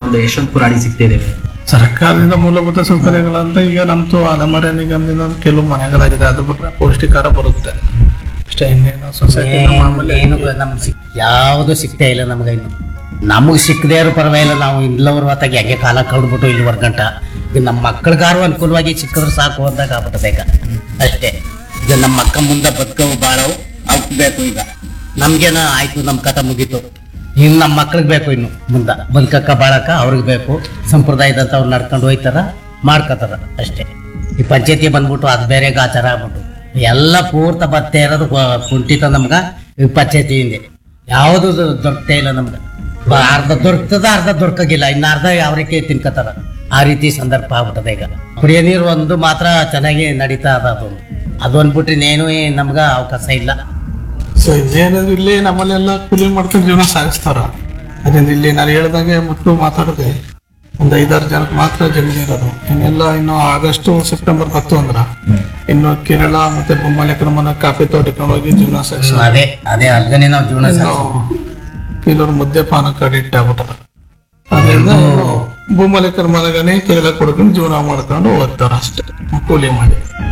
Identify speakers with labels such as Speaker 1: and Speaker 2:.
Speaker 1: ಒಂದು ಯಶವಂತಪುರ ಅಡಿ ಸಿಗ್ತಾ ಇದ್ದೇವೆ.
Speaker 2: ಸರ್ಕಾರದಿಂದ ಮೂಲಭೂತ ಸೌಕರ್ಯಗಳಂತ ಈಗ ನಮ್ದು ಅಲೆಮಾರಿ ನಿಗಮದಿಂದ ಕೆಲವು ಮನೆಗಳಾಗಿದೆ, ಅದು ಬಿಟ್ರೆ ಪೌಷ್ಟಿಕಾರ ಬರುತ್ತೆ ಅಷ್ಟೇ. ಇನ್ನೇನು ಸೊಸೈಟಿ ಮಾಮೂಲಿ
Speaker 3: ಏನು ನಮ್ಗೆ ಯಾವುದು ಸಿಗ್ತಾ ಇಲ್ಲ ನಮ್ಗೆ. ಇನ್ನು ನಮಗೆ ಸಿಕ್ಕದೇ ಇರೋ ಪರವಾಗಿಲ್ಲ, ನಾವು ಇಲ್ಲವ್ರ ಹೊತ್ತಾಗಿ ಹೆಂಗೆ ಕಾಲ ಕಳ್ದ್ಬಿಟ್ಟು ಇಲ್ಲಿವರೆಗೆ ಗಂಟ. ಈಗ ನಮ್ಮ ಮಕ್ಕಳಿಗಾರು ಅನುಕೂಲವಾಗಿ ಸಿಕ್ಕಿದ್ರೆ ಸಾಕು ಅಂದಾಗ ಆಗ್ಬಿಟ್ಟದೆ ಈಗ ಅಷ್ಟೇ. ಈಗ ನಮ್ಮ ಮಕ್ಕ ಮುಂದೆ ಬದುಕವು ಬಾಳವು ಅವಕ್ಕೆ ಬೇಕು. ಈಗ ನಮ್ಗೇನ ಆಯ್ತು, ನಮ್ಮ ಕಥೆ ಮುಗೀತು. ಇನ್ನು ನಮ್ಮ ಮಕ್ಳಿಗೆ ಬೇಕು, ಇನ್ನು ಮುಂದೆ ಬದುಕಕ್ಕ ಬಾಳಕ ಅವ್ರಿಗೆ ಬೇಕು. ಸಂಪ್ರದಾಯದಂತ ಅವ್ರು ನಡ್ಕೊಂಡು ಹೋಯ್ತಾರ, ಮಾಡ್ಕೋತಾರ ಅಷ್ಟೇ. ಈ ಪಂಚಾಯತಿ ಬಂದ್ಬಿಟ್ಟು ಅದು ಬೇರೆ ಗಾಚಾರ ಆಗ್ಬಿಟ್ಟು ಎಲ್ಲ ಪೂರ್ತ ಬತ್ತೇ ಇರೋದು ಕುಂಠಿತ ನಮ್ಗ. ಈ ಪಂಚಾಯತಿ ಹಿಂದೆ ಯಾವುದು ದೊರಕ್ತಾ ಇಲ್ಲ ನಮ್ಗೆ. ಅರ್ಧ ದೊರಕ್ತದ, ಅರ್ಧ ದೊರಕಾಗಿಲ್ಲ, ಇನ್ನು ಅರ್ಧ ಯಾವ ರೀತಿ ತಿನ್ಕೋತಾರ. ಆ ರೀತಿ ಸಂದರ್ಭ ಆಗ್ಬಿಟ್ಟದೆ ಈಗ. ಕುಡಿಯೋ ನೀರು ಒಂದು ಮಾತ್ರ ಚೆನ್ನಾಗಿ ನಡೀತಾ ಅದ, ಅದು ಅಂದ್ಬಿಟ್ರೆ ಇನ್ನೇನು ನಮ್ಗ ಅವಕಾಶ ಇಲ್ಲ.
Speaker 2: ಸೊ ಇನ್ನೇನಾದ್ರು ಇಲ್ಲಿ ನಮ್ಮಲ್ಲೆಲ್ಲ ಕೂಲಿ ಮಾಡ್ಕೊಂಡು ಜೀವನ ಸಾಗಿಸ್ತಾರ. ಅದರಿಂದ ಇಲ್ಲಿ ನಾನು ಹೇಳ್ದಂಗೆ ಮಕ್ಕಳು ಮಾತಾಡದೆ ಒಂದು 5-6 ಜನಕ್ಕೆ ಮಾತ್ರ ಜಮೀನು ಇರೋದು. ಇನ್ನೆಲ್ಲ ಇನ್ನು ಆಗಸ್ಟ್ ಸೆಪ್ಟೆಂಬರ್ 10 ಅಂದ್ರ ಇನ್ನು ಕೇರಳ ಮತ್ತೆ ಬೊಮ್ಮಲೆಕ್ಕನ ಮನೆ ಕಾಫಿ ತೋಟಕೊಂಡು ಹೋಗಿ ಜೀವನ ಸಾಗಿಸ್ತಾರೆ.
Speaker 3: ಅದೇ ಅದೇ ಅಲ್ಗನೆ ನಾವು ಜೀವನ
Speaker 2: ಕೆಲವರು ಮುದ್ದೆ ಪಾನ ಕಡೆ ಇಟ್ಟಾಗ್ಬಿಟ್ಟಾರ. ಅದರಿಂದ ಭೂಮಲೆಕ್ಕನ ಮನೆಗನೆ ಕೇರಳ ಕೊಡ್ಕೊಂಡು ಜೀವನ ಮಾಡ್ಕೊಂಡು ಹೋಗ್ತಾರ ಅಷ್ಟೇ, ಕೂಲಿ ಮಾಡಿ.